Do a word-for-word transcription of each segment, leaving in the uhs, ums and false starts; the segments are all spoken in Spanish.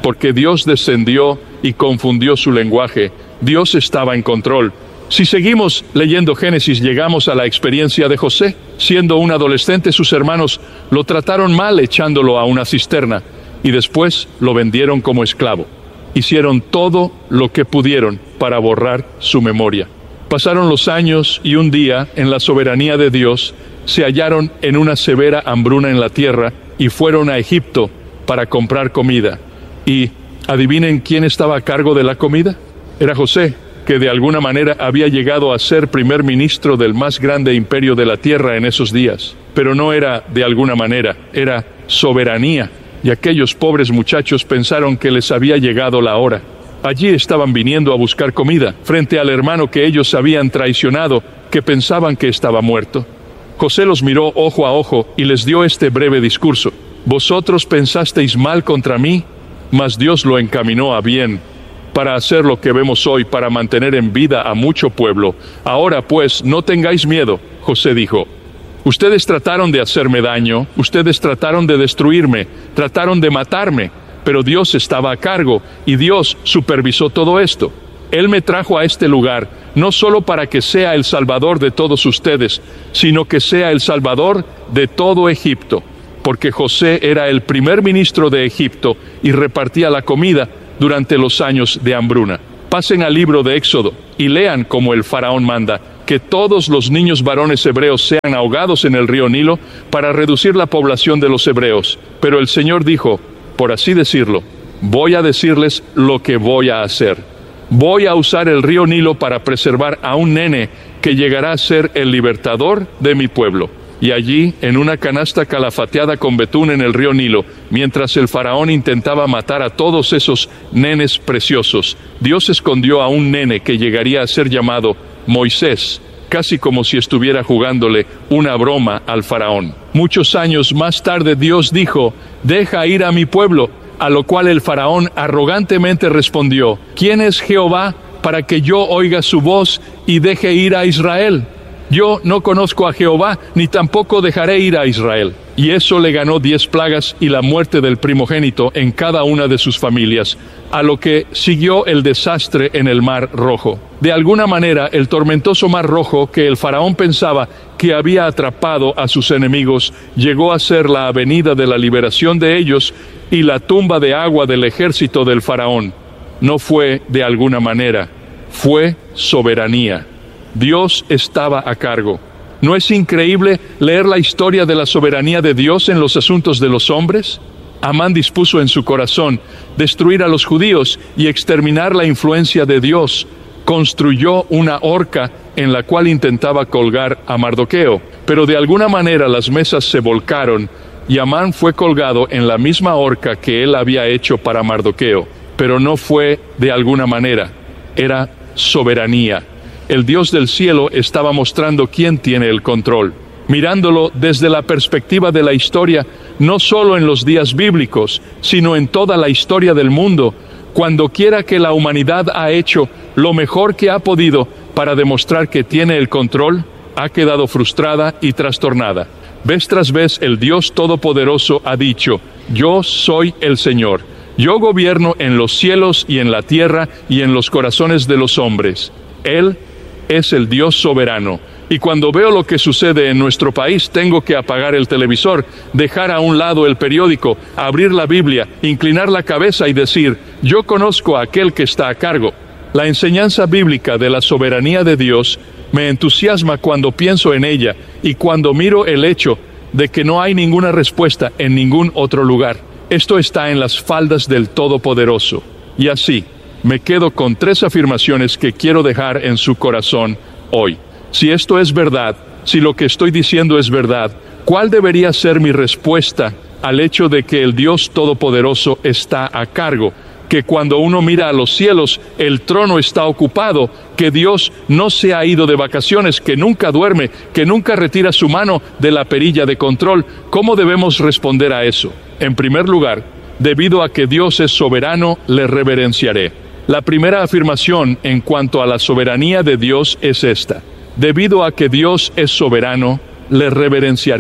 porque Dios descendió y confundió su lenguaje. Dios estaba en control. Si seguimos leyendo Génesis, llegamos a la experiencia de José. Siendo un adolescente, sus hermanos lo trataron mal echándolo a una cisterna, y después lo vendieron como esclavo. Hicieron todo lo que pudieron para borrar su memoria. Pasaron los años y un día, en la soberanía de Dios, se hallaron en una severa hambruna en la tierra y fueron a Egipto para comprar comida. Y ¿adivinen quién estaba a cargo de la comida? Era José, que de alguna manera había llegado a ser primer ministro del más grande imperio de la tierra en esos días. Pero no era de alguna manera, era soberanía. Y aquellos pobres muchachos pensaron que les había llegado la hora. Allí estaban viniendo a buscar comida, frente al hermano que ellos habían traicionado, que pensaban que estaba muerto. José los miró ojo a ojo y les dio este breve discurso. Vosotros pensasteis mal contra mí, mas Dios lo encaminó a bien, para hacer lo que vemos hoy, para mantener en vida a mucho pueblo. Ahora pues, no tengáis miedo, José dijo. Ustedes trataron de hacerme daño, ustedes trataron de destruirme, trataron de matarme, pero Dios estaba a cargo, y Dios supervisó todo esto. Él me trajo a este lugar, no solo para que sea el Salvador de todos ustedes, sino que sea el Salvador de todo Egipto, porque José era el primer ministro de Egipto y repartía la comida durante los años de hambruna. Pasen al libro de Éxodo y lean como el faraón manda que todos los niños varones hebreos sean ahogados en el río Nilo para reducir la población de los hebreos. Pero el Señor dijo, por así decirlo, voy a decirles lo que voy a hacer. Voy a usar el río Nilo para preservar a un nene que llegará a ser el libertador de mi pueblo. Y allí, en una canasta calafateada con betún en el río Nilo, mientras el faraón intentaba matar a todos esos nenes preciosos, Dios escondió a un nene que llegaría a ser llamado Moisés, casi como si estuviera jugándole una broma al faraón. Muchos años más tarde Dios dijo, deja ir a mi pueblo, a lo cual el faraón arrogantemente respondió, ¿quién es Jehová para que yo oiga su voz y deje ir a Israel? Yo no conozco a Jehová, ni tampoco dejaré ir a Israel. Y eso le ganó diez plagas y la muerte del primogénito en cada una de sus familias, a lo que siguió el desastre en el Mar Rojo. De alguna manera, el tormentoso Mar Rojo, que el faraón pensaba que había atrapado a sus enemigos, llegó a ser la avenida de la liberación de ellos y la tumba de agua del ejército del faraón. No fue de alguna manera, fue soberanía. Dios estaba a cargo. ¿No es increíble leer la historia de la soberanía de Dios en los asuntos de los hombres? Amán dispuso en su corazón destruir a los judíos y exterminar la influencia de Dios. Construyó una horca en la cual intentaba colgar a Mardoqueo, pero de alguna manera las mesas se volcaron y Amán fue colgado en la misma horca que él había hecho para Mardoqueo. Pero no fue de alguna manera, era soberanía. El Dios del cielo estaba mostrando quién tiene el control. Mirándolo desde la perspectiva de la historia, no solo en los días bíblicos, sino en toda la historia del mundo, cuando quiera que la humanidad ha hecho lo mejor que ha podido para demostrar que tiene el control, ha quedado frustrada y trastornada. Vez tras vez el Dios Todopoderoso ha dicho, yo soy el Señor, yo gobierno en los cielos y en la tierra y en los corazones de los hombres. Él es el Dios soberano. Y cuando veo lo que sucede en nuestro país, tengo que apagar el televisor, dejar a un lado el periódico, abrir la Biblia, inclinar la cabeza y decir, yo conozco a aquel que está a cargo. La enseñanza bíblica de la soberanía de Dios me entusiasma cuando pienso en ella y cuando miro el hecho de que no hay ninguna respuesta en ningún otro lugar. Esto está en las faldas del Todopoderoso. Y así, me quedo con tres afirmaciones que quiero dejar en su corazón hoy. Si esto es verdad, si lo que estoy diciendo es verdad, ¿cuál debería ser mi respuesta al hecho de que el Dios Todopoderoso está a cargo? Que cuando uno mira a los cielos, el trono está ocupado, que Dios no se ha ido de vacaciones, que nunca duerme, que nunca retira su mano de la perilla de control. ¿Cómo debemos responder a eso? En primer lugar, debido a que Dios es soberano, le reverenciaré. La primera afirmación en cuanto a la soberanía de Dios es esta. Debido a que Dios es soberano, le reverenciaré.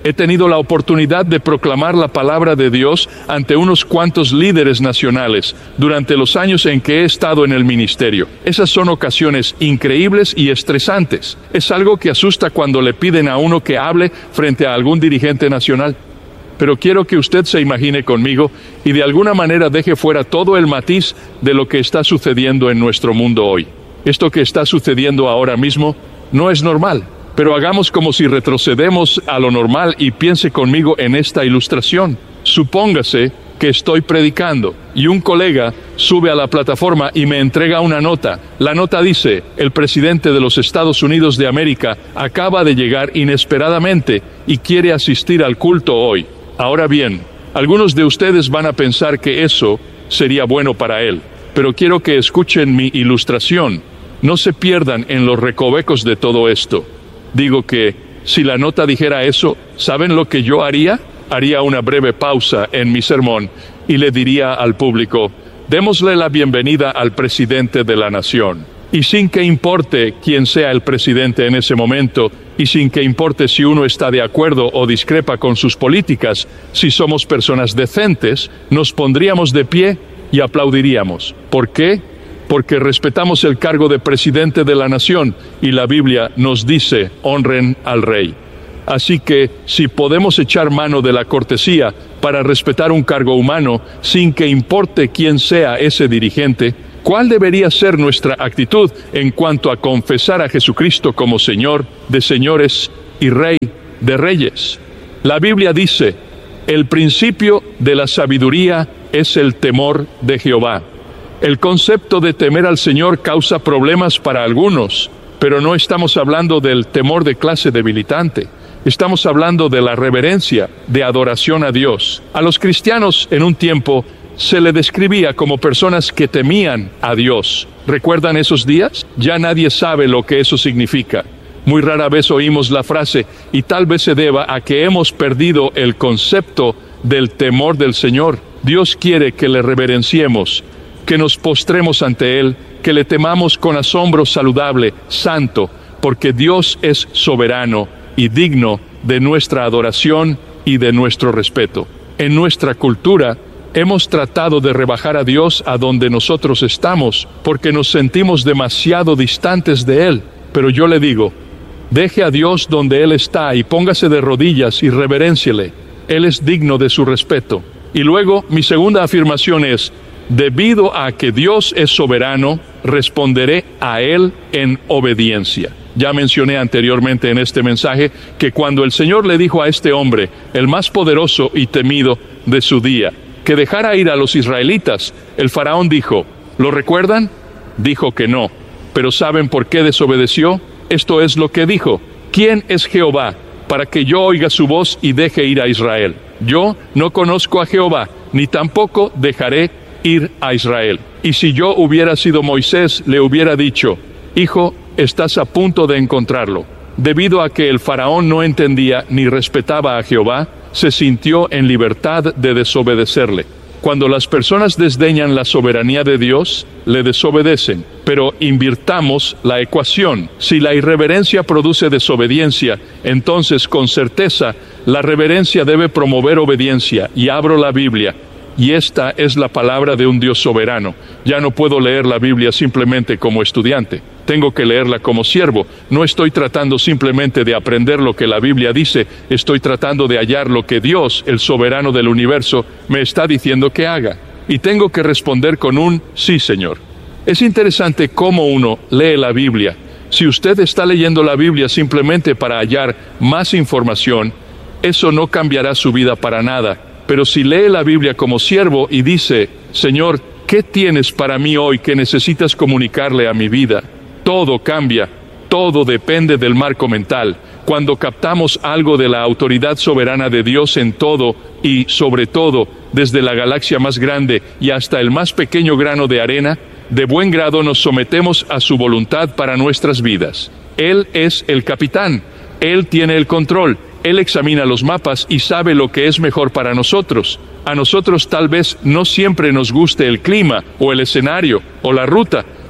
He tenido la oportunidad de proclamar la palabra de Dios ante unos cuantos líderes nacionales durante los años en que he estado en el ministerio. Esas son ocasiones increíbles y estresantes. Es algo que asusta cuando le piden a uno que hable frente a algún dirigente nacional. Pero quiero que usted se imagine conmigo y de alguna manera deje fuera todo el matiz de lo que está sucediendo en nuestro mundo hoy. Esto que está sucediendo ahora mismo no es normal. Pero hagamos como si retrocedemos a lo normal y piense conmigo en esta ilustración. Supóngase que estoy predicando y un colega sube a la plataforma y me entrega una nota. La nota dice: el presidente de los Estados Unidos de América acaba de llegar inesperadamente y quiere asistir al culto hoy. Ahora bien, algunos de ustedes van a pensar que eso sería bueno para él, pero quiero que escuchen mi ilustración. No se pierdan en los recovecos de todo esto. Digo que, si la nota dijera eso, ¿saben lo que yo haría? Haría una breve pausa en mi sermón y le diría al público: démosle la bienvenida al presidente de la nación. Y sin que importe quién sea el presidente en ese momento, y sin que importe si uno está de acuerdo o discrepa con sus políticas, si somos personas decentes, nos pondríamos de pie y aplaudiríamos. ¿Por qué? Porque respetamos el cargo de presidente de la nación y la Biblia nos dice: honren al rey. Así que, si podemos echar mano de la cortesía para respetar un cargo humano sin que importe quién sea ese dirigente, ¿cuál debería ser nuestra actitud en cuanto a confesar a Jesucristo como Señor de señores y Rey de reyes? La Biblia dice: el principio de la sabiduría es el temor de Jehová. El concepto de temer al Señor causa problemas para algunos, pero no estamos hablando del temor de clase debilitante. Estamos hablando de la reverencia, de adoración a Dios. A los cristianos en un tiempo se le describía como personas que temían a Dios. ¿Recuerdan esos días? Ya nadie sabe lo que eso significa. Muy rara vez oímos la frase, y tal vez se deba a que hemos perdido el concepto del temor del Señor. Dios quiere que le reverenciemos, que nos postremos ante Él, que le temamos con asombro saludable, santo, porque Dios es soberano y digno de nuestra adoración y de nuestro respeto. En nuestra cultura, hemos tratado de rebajar a Dios a donde nosotros estamos, porque nos sentimos demasiado distantes de Él. Pero yo le digo, deje a Dios donde Él está y póngase de rodillas y reverénciele. Él es digno de su respeto. Y luego, mi segunda afirmación es: debido a que Dios es soberano, responderé a Él en obediencia. Ya mencioné anteriormente en este mensaje que cuando el Señor le dijo a este hombre, el más poderoso y temido de su día, que dejara ir a los israelitas, el faraón dijo: ¿lo recuerdan? Dijo que no. ¿Pero saben por qué desobedeció? Esto es lo que dijo: ¿quién es Jehová para que yo oiga su voz y deje ir a Israel? Yo no conozco a Jehová, ni tampoco dejaré ir a Israel. Y si yo hubiera sido Moisés, le hubiera dicho: hijo, estás a punto de encontrarlo. Debido a que el faraón no entendía ni respetaba a Jehová, se sintió en libertad de desobedecerle. Cuando las personas desdeñan la soberanía de Dios, le desobedecen. Pero invirtamos la ecuación. Si la irreverencia produce desobediencia, entonces con certeza la reverencia debe promover obediencia. Y abro la Biblia. Y esta es la palabra de un Dios soberano. Ya no puedo leer la Biblia simplemente como estudiante. Tengo que leerla como siervo. No estoy tratando simplemente de aprender lo que la Biblia dice. Estoy tratando de hallar lo que Dios, el soberano del universo, me está diciendo que haga. Y tengo que responder con un sí, Señor. Es interesante cómo uno lee la Biblia. Si usted está leyendo la Biblia simplemente para hallar más información, eso no cambiará su vida para nada. Pero si lee la Biblia como siervo y dice: Señor, ¿qué tienes para mí hoy que necesitas comunicarle a mi vida? Todo cambia, todo depende del marco mental. Cuando captamos algo de la autoridad soberana de Dios en todo y, sobre todo, desde la galaxia más grande y hasta el más pequeño grano de arena, de buen grado nos sometemos a su voluntad para nuestras vidas. Él es el capitán, Él tiene el control. Él examina los mapas y sabe lo que es mejor para nosotros. A nosotros tal vez no siempre nos guste el clima, o el escenario, o la ruta,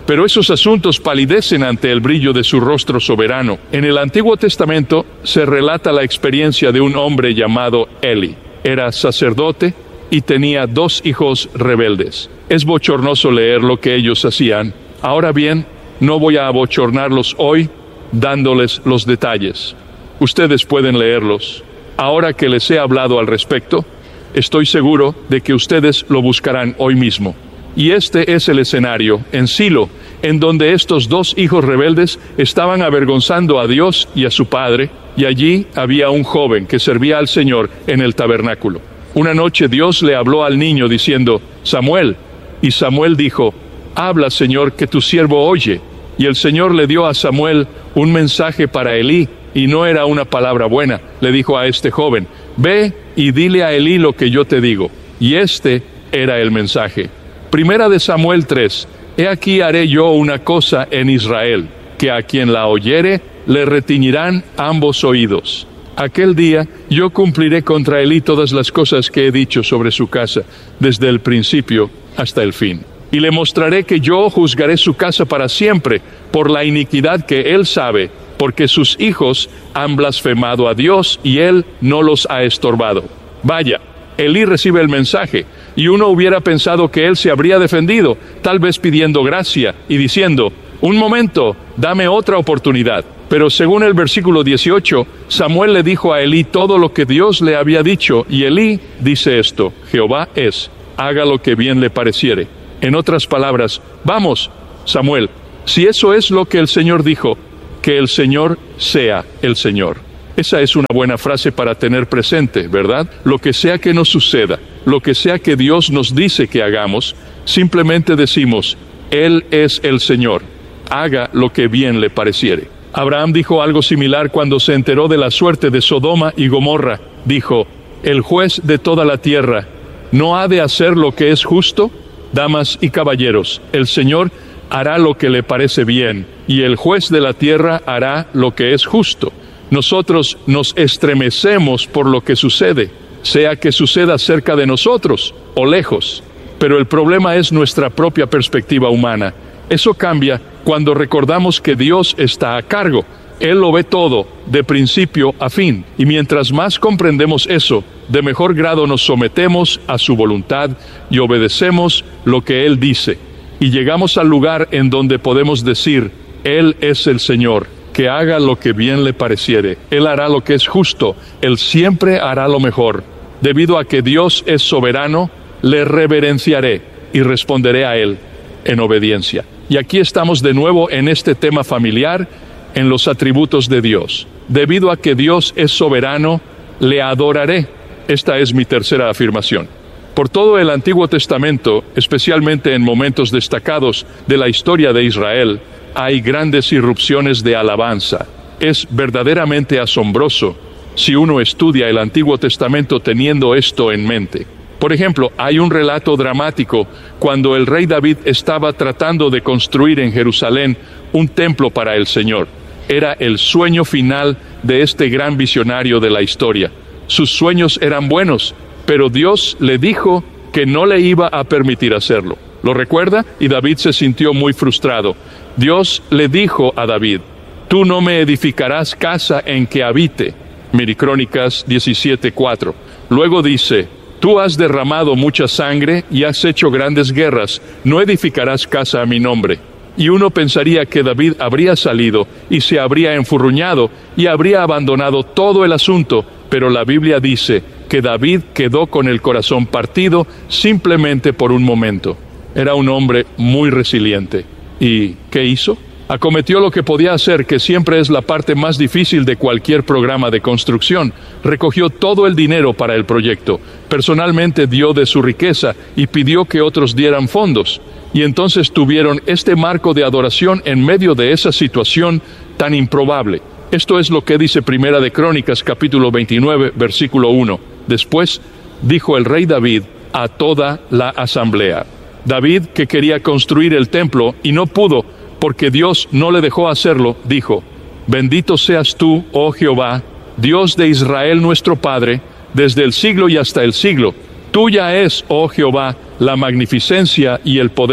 pero esos asuntos palidecen ante el brillo de su rostro soberano. En el Antiguo Testamento se relata la experiencia de un hombre llamado Eli. Era sacerdote y tenía dos hijos rebeldes. Es bochornoso leer lo que ellos hacían. Ahora bien, no voy a abochornarlos hoy dándoles los detalles. Ustedes pueden leerlos. Ahora que les he hablado al respecto, estoy seguro de que ustedes lo buscarán hoy mismo. Y este es el escenario, en Silo, en donde estos dos hijos rebeldes estaban avergonzando a Dios y a su padre, y allí había un joven que servía al Señor en el tabernáculo. Una noche Dios le habló al niño diciendo, Samuel, y Samuel dijo, habla, Señor, que tu siervo oye. Y el Señor le dio a Samuel un mensaje para Elí, y no era una palabra buena. Le dijo a este joven, ve y dile a Elí lo que yo te digo. Y este era el mensaje. Primera de Samuel tres, he aquí haré yo una cosa en Israel, que a quien la oyere le retiñirán ambos oídos. Aquel día yo cumpliré contra Elí todas las cosas que he dicho sobre su casa, desde el principio hasta el fin. Y le mostraré que yo juzgaré su casa para siempre, por la iniquidad que él sabe, porque sus hijos han blasfemado a Dios y él no los ha estorbado. Vaya, Elí recibe el mensaje, y uno hubiera pensado que él se habría defendido, tal vez pidiendo gracia y diciendo, un momento, dame otra oportunidad. Pero según el versículo dieciocho, Samuel le dijo a Elí todo lo que Dios le había dicho, y Elí dice esto, Jehová es, haga lo que bien le pareciere. En otras palabras, vamos, Samuel, si eso es lo que el Señor dijo, que el Señor sea el Señor. Esa es una buena frase para tener presente, ¿verdad? Lo que sea que nos suceda, lo que sea que Dios nos dice que hagamos, simplemente decimos, Él es el Señor, haga lo que bien le pareciere. Abraham dijo algo similar cuando se enteró de la suerte de Sodoma y Gomorra. Dijo, el juez de toda la tierra, ¿no ha de hacer lo que es justo? Damas y caballeros, el Señor hará lo que le parece bien, y el juez de la tierra hará lo que es justo. Nosotros nos estremecemos por lo que sucede, sea que suceda cerca de nosotros o lejos. Pero el problema es nuestra propia perspectiva humana. Eso cambia cuando recordamos que Dios está a cargo. Él lo ve todo, de principio a fin. Y mientras más comprendemos eso, de mejor grado nos sometemos a su voluntad y obedecemos lo que Él dice. Y llegamos al lugar en donde podemos decir, Él es el Señor, que haga lo que bien le pareciere. Él hará lo que es justo, Él siempre hará lo mejor. Debido a que Dios es soberano, le reverenciaré y responderé a Él en obediencia. Y aquí estamos de nuevo en este tema familiar, en los atributos de Dios. Debido a que Dios es soberano, le adoraré. Esta es mi tercera afirmación. Por todo el Antiguo Testamento, especialmente en momentos destacados de la historia de Israel, hay grandes irrupciones de alabanza. Es verdaderamente asombroso si uno estudia el Antiguo Testamento teniendo esto en mente. Por ejemplo, hay un relato dramático cuando el rey David estaba tratando de construir en Jerusalén un templo para el Señor. Era el sueño final de este gran visionario de la historia. Sus sueños eran buenos, pero Dios le dijo que no le iba a permitir hacerlo. ¿Lo recuerda? Y David se sintió muy frustrado. Dios le dijo a David, tú no me edificarás casa en que habite. Miri Crónicas diecisiete cuatro. Luego dice, tú has derramado mucha sangre y has hecho grandes guerras, no edificarás casa a mi nombre. Y uno pensaría que David habría salido y se habría enfurruñado y habría abandonado todo el asunto, pero la Biblia dice que David quedó con el corazón partido simplemente por un momento. Era un hombre muy resiliente. ¿Y qué hizo? Acometió lo que podía hacer, que siempre es la parte más difícil de cualquier programa de construcción. Recogió todo el dinero para el proyecto. Personalmente dio de su riqueza y pidió que otros dieran fondos. Y entonces tuvieron este marco de adoración en medio de esa situación tan improbable. Esto es lo que dice Primera de Crónicas, capítulo veintinueve, versículo uno. Después dijo el rey David a toda la asamblea. David, que quería construir el templo y no pudo, porque Dios no le dejó hacerlo, dijo, bendito seas tú, oh Jehová, Dios de Israel nuestro Padre, desde el siglo y hasta el siglo. Tuya es, oh Jehová, la magnificencia y el poder,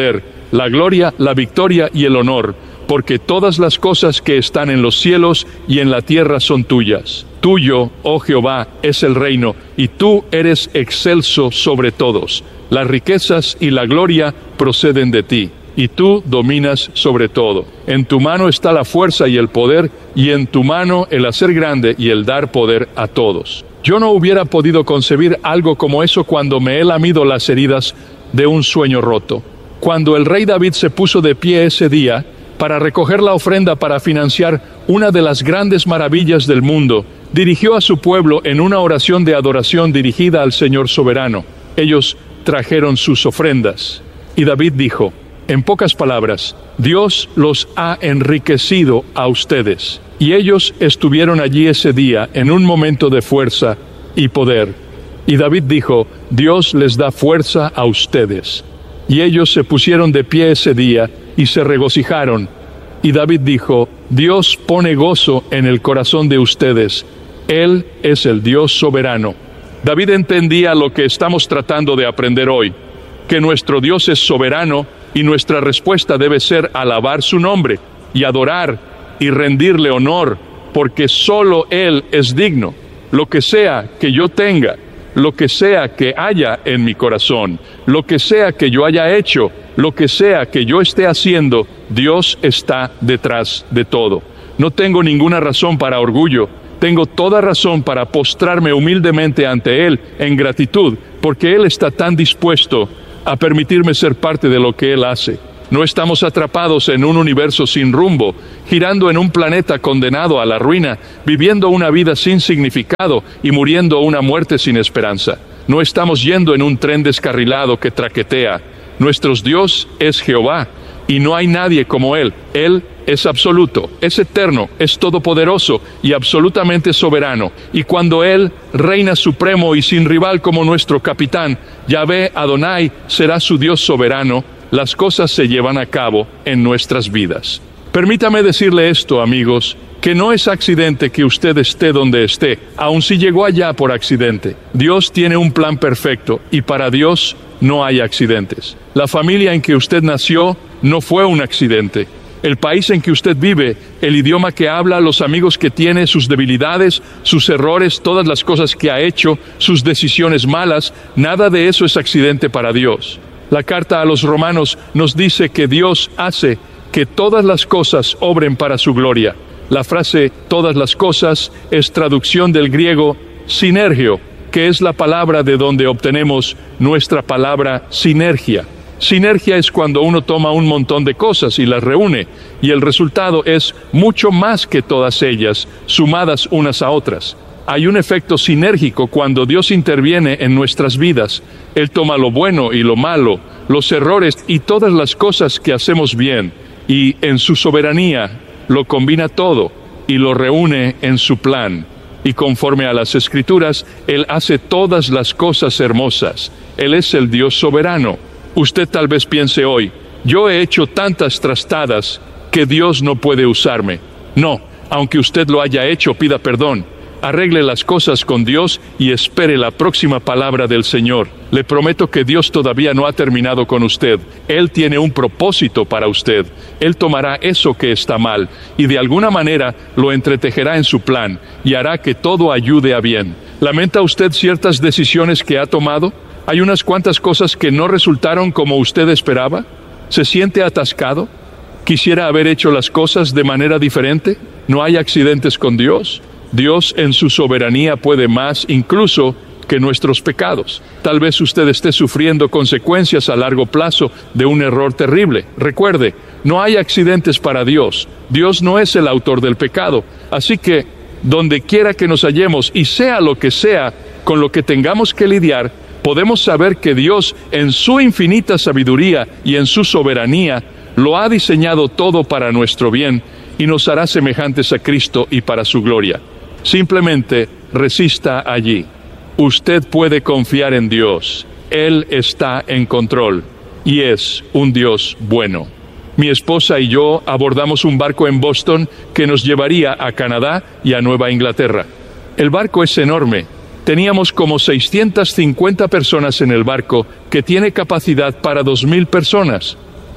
la gloria, la victoria y el honor, porque todas las cosas que están en los cielos y en la tierra son tuyas. Tuyo, oh Jehová, es el reino, y tú eres excelso sobre todos. Las riquezas y la gloria proceden de ti, y tú dominas sobre todo. En tu mano está la fuerza y el poder, y en tu mano el hacer grande y el dar poder a todos. Yo no hubiera podido concebir algo como eso cuando me he lamido las heridas de un sueño roto. Cuando el rey David se puso de pie ese día para recoger la ofrenda para financiar una de las grandes maravillas del mundo, dirigió a su pueblo en una oración de adoración dirigida al Señor soberano. Ellos trajeron sus ofrendas, y David dijo, en pocas palabras, Dios los ha enriquecido a ustedes, y ellos estuvieron allí ese día en un momento de fuerza y poder. Y David dijo, Dios les da fuerza a ustedes. Y ellos se pusieron de pie ese día y se regocijaron. Y David dijo, Dios pone gozo en el corazón de ustedes. Él es el Dios soberano. David entendía lo que estamos tratando de aprender hoy, que nuestro Dios es soberano y nuestra respuesta debe ser alabar su nombre y adorar y rendirle honor, porque solo Él es digno. Lo que sea que yo tenga, lo que sea que haya en mi corazón, lo que sea que yo haya hecho, lo que sea que yo esté haciendo, Dios está detrás de todo. No tengo ninguna razón para orgullo, tengo toda razón para postrarme humildemente ante Él en gratitud, porque Él está tan dispuesto a permitirme ser parte de lo que Él hace. No estamos atrapados en un universo sin rumbo, girando en un planeta condenado a la ruina, viviendo una vida sin significado y muriendo una muerte sin esperanza. No estamos yendo en un tren descarrilado que traquetea. Nuestro Dios es Jehová, y no hay nadie como Él. Él es absoluto, es eterno, es todopoderoso y absolutamente soberano. Y cuando Él reina supremo y sin rival como nuestro capitán, Yahvé Adonai será su Dios soberano, las cosas se llevan a cabo en nuestras vidas. Permítame decirle esto, amigos, que no es accidente que usted esté donde esté, aun si llegó allá por accidente. Dios tiene un plan perfecto, y para Dios no hay accidentes. La familia en que usted nació no fue un accidente. El país en que usted vive, el idioma que habla, los amigos que tiene, sus debilidades, sus errores, todas las cosas que ha hecho, sus decisiones malas, nada de eso es accidente para Dios. La carta a los romanos nos dice que Dios hace que todas las cosas obren para su gloria. La frase todas las cosas es traducción del griego sinergio, que es la palabra de donde obtenemos nuestra palabra sinergia. Sinergia es cuando uno toma un montón de cosas y las reúne, y el resultado es mucho más que todas ellas, sumadas unas a otras. Hay un efecto sinérgico cuando Dios interviene en nuestras vidas. Él toma lo bueno y lo malo, los errores y todas las cosas que hacemos bien, y en su soberanía lo combina todo y lo reúne en su plan. Y conforme a las Escrituras, Él hace todas las cosas hermosas. Él es el Dios soberano. Usted tal vez piense hoy, yo he hecho tantas trastadas que Dios no puede usarme. No, aunque usted lo haya hecho, pida perdón. Arregle las cosas con Dios y espere la próxima palabra del Señor. Le prometo que Dios todavía no ha terminado con usted. Él tiene un propósito para usted. Él tomará eso que está mal y de alguna manera lo entretejerá en su plan y hará que todo ayude a bien. ¿Lamenta usted ciertas decisiones que ha tomado? ¿Hay unas cuantas cosas que no resultaron como usted esperaba? ¿Se siente atascado? ¿Quisiera haber hecho las cosas de manera diferente? ¿No hay accidentes con Dios? Dios en su soberanía puede más incluso que nuestros pecados. Tal vez usted esté sufriendo consecuencias a largo plazo de un error terrible. Recuerde, no hay accidentes para Dios. Dios no es el autor del pecado. Así que, donde quiera que nos hallemos, y sea lo que sea con lo que tengamos que lidiar, podemos saber que Dios, en su infinita sabiduría y en su soberanía, lo ha diseñado todo para nuestro bien y nos hará semejantes a Cristo y para su gloria. Simplemente resista allí. Usted puede confiar en Dios. Él está en control y es un Dios bueno. Mi esposa y yo abordamos un barco en Boston que nos llevaría a Canadá y a Nueva Inglaterra. El barco es enorme. Teníamos como seiscientas cincuenta personas en el barco, que tiene capacidad para dos mil personas.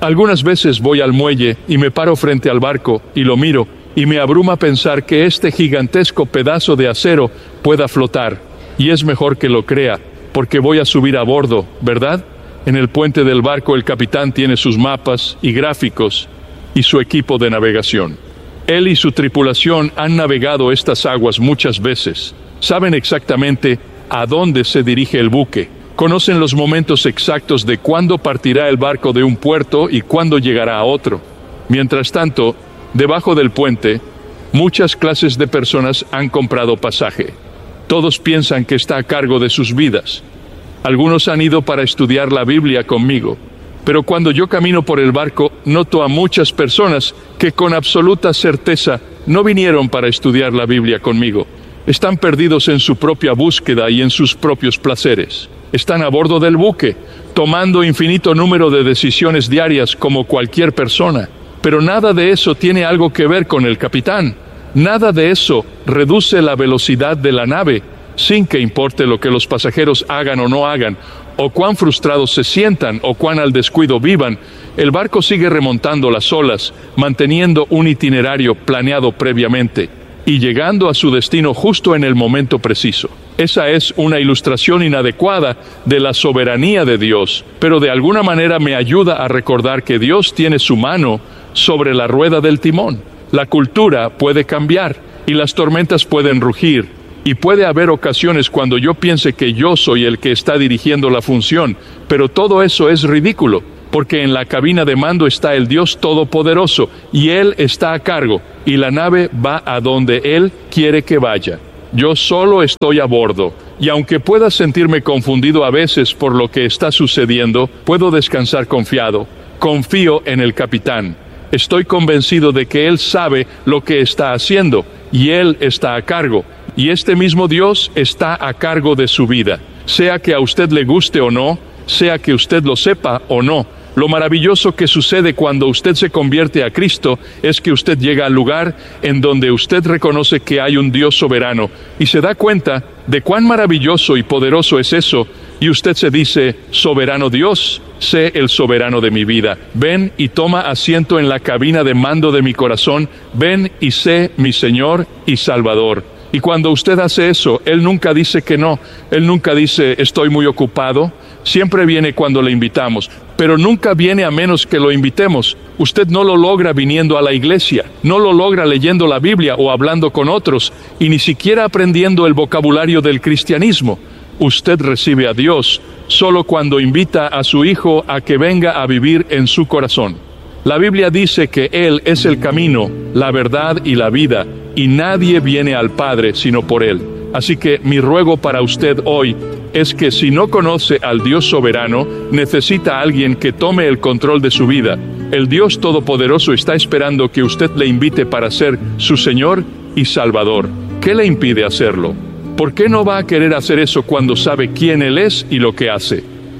Algunas veces voy al muelle y me paro frente al barco y lo miro, y me abruma pensar que este gigantesco pedazo de acero pueda flotar. Y es mejor que lo crea, porque voy a subir a bordo, ¿verdad? En el puente del barco el capitán tiene sus mapas y gráficos y su equipo de navegación. Él y su tripulación han navegado estas aguas muchas veces. Saben exactamente a dónde se dirige el buque. Conocen los momentos exactos de cuándo partirá el barco de un puerto y cuándo llegará a otro. Mientras tanto, debajo del puente, muchas clases de personas han comprado pasaje. Todos piensan que está a cargo de sus vidas. Algunos han ido para estudiar la Biblia conmigo, pero cuando yo camino por el barco, noto a muchas personas que con absoluta certeza no vinieron para estudiar la Biblia conmigo. Están perdidos en su propia búsqueda y en sus propios placeres. Están a bordo del buque, tomando infinito número de decisiones diarias como cualquier persona. Pero nada de eso tiene algo que ver con el capitán. Nada de eso reduce la velocidad de la nave, sin que importe lo que los pasajeros hagan o no hagan, o cuán frustrados se sientan, o cuán al descuido vivan. El barco sigue remontando las olas, manteniendo un itinerario planeado previamente, y llegando a su destino justo en el momento preciso. Esa es una ilustración inadecuada de la soberanía de Dios, pero de alguna manera me ayuda a recordar que Dios tiene su mano sobre la rueda del timón. La cultura puede cambiar, y las tormentas pueden rugir, y puede haber ocasiones cuando yo piense que yo soy el que está dirigiendo la función, pero todo eso es ridículo, porque en la cabina de mando está el Dios Todopoderoso, y Él está a cargo, y la nave va a donde Él quiere que vaya. Yo solo estoy a bordo, y aunque pueda sentirme confundido a veces por lo que está sucediendo, puedo descansar confiado. Confío en el capitán. Estoy convencido de que Él sabe lo que está haciendo, y Él está a cargo. Y este mismo Dios está a cargo de su vida, sea que a usted le guste o no, sea que usted lo sepa o no. Lo maravilloso que sucede cuando usted se convierte a Cristo es que usted llega al lugar en donde usted reconoce que hay un Dios soberano y se da cuenta de cuán maravilloso y poderoso es eso, y usted se dice: soberano Dios, sé el soberano de mi vida. Ven y toma asiento en la cabina de mando de mi corazón. Ven y sé mi Señor y Salvador. Y cuando usted hace eso, Él nunca dice que no. Él nunca dice: estoy muy ocupado. Siempre viene cuando le invitamos, pero nunca viene a menos que lo invitemos. Usted no lo logra viniendo a la iglesia, no lo logra leyendo la Biblia o hablando con otros, y ni siquiera aprendiendo el vocabulario del cristianismo. Usted recibe a Dios solo cuando invita a su Hijo a que venga a vivir en su corazón. La Biblia dice que Él es el camino, la verdad y la vida, y nadie viene al Padre sino por Él. Así que mi ruego para usted hoy es que si no conoce al Dios soberano, necesita a alguien que tome el control de su vida. El Dios Todopoderoso está esperando que usted le invite para ser su Señor y Salvador. ¿Qué le impide hacerlo? ¿Por qué no va a querer hacer eso cuando sabe quién Él es y lo que hace?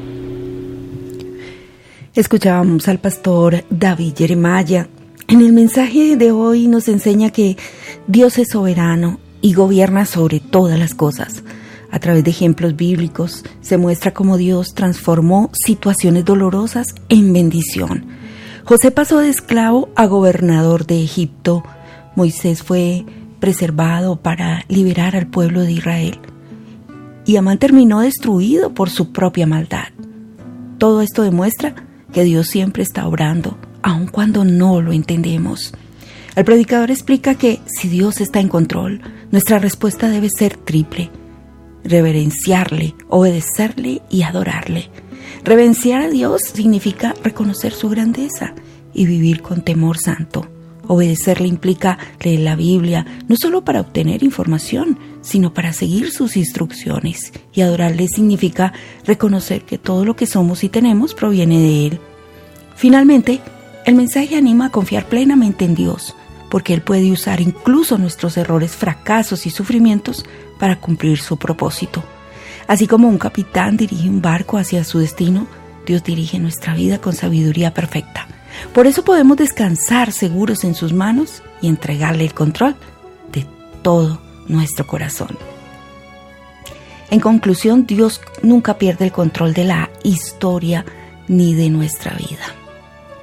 Escuchábamos al pastor David Jeremiah. En el mensaje de hoy nos enseña que Dios es soberano y gobierna sobre todas las cosas. A través de ejemplos bíblicos se muestra cómo Dios transformó situaciones dolorosas en bendición. José pasó de esclavo a gobernador de Egipto. Moisés fue preservado para liberar al pueblo de Israel. Y Amán terminó destruido por su propia maldad. Todo esto demuestra que Dios siempre está obrando, aun cuando no lo entendemos. El predicador explica que si Dios está en control, nuestra respuesta debe ser triple: reverenciarle, obedecerle y adorarle. Reverenciar a Dios significa reconocer su grandeza y vivir con temor santo. Obedecerle implica leer la Biblia, no solo para obtener información, sino para seguir sus instrucciones. Y adorarle significa reconocer que todo lo que somos y tenemos proviene de Él. Finalmente, el mensaje anima a confiar plenamente en Dios, porque Él puede usar incluso nuestros errores, fracasos y sufrimientos para cumplir su propósito. Así como un capitán dirige un barco hacia su destino, Dios dirige nuestra vida con sabiduría perfecta. Por eso podemos descansar seguros en sus manos y entregarle el control de todo nuestro corazón. En conclusión, Dios nunca pierde el control de la historia ni de nuestra vida.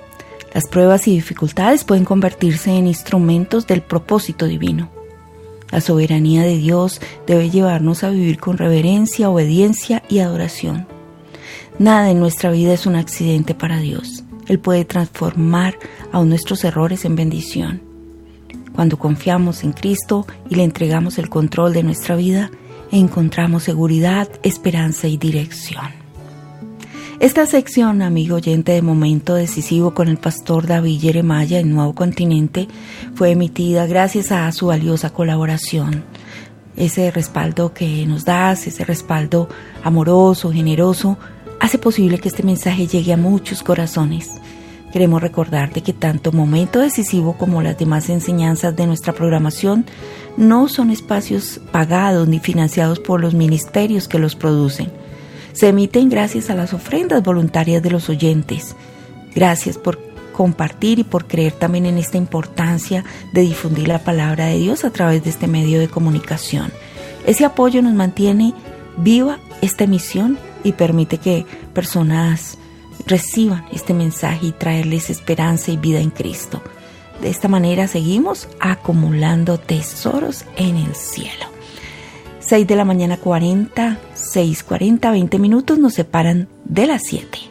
Las pruebas y dificultades pueden convertirse en instrumentos del propósito divino. La soberanía de Dios debe llevarnos a vivir con reverencia, obediencia y adoración. Nada en nuestra vida es un accidente para Dios. Él puede transformar aún nuestros errores en bendición. Cuando confiamos en Cristo y le entregamos el control de nuestra vida, encontramos seguridad, esperanza y dirección. Esta sección, amigo oyente de Momento Decisivo con el pastor David Jeremiah en Nuevo Continente, fue emitida gracias a su valiosa colaboración. Ese respaldo que nos das, ese respaldo amoroso, generoso, hace posible que este mensaje llegue a muchos corazones. Queremos recordarte que tanto Momento Decisivo como las demás enseñanzas de nuestra programación no son espacios pagados ni financiados por los ministerios que los producen. Se emiten gracias a las ofrendas voluntarias de los oyentes. Gracias por compartir y por creer también en esta importancia de difundir la palabra de Dios a través de este medio de comunicación. Ese apoyo nos mantiene viva esta emisión y permite que personas reciban este mensaje y traerles esperanza y vida en Cristo. De esta manera seguimos acumulando tesoros en el cielo. seis de la mañana cuarenta, seis cuarenta, veinte minutos nos separan de las siete.